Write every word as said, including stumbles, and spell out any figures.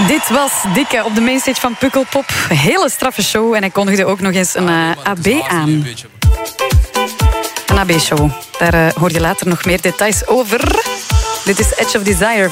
Dit was Dikke op de mainstage van Pukkelpop. Een hele straffe show en hij kondigde ook nog eens een uh, A B aan. Een A B-show. Daar uh, hoor je later nog meer details over. Dit is Edge of Desire.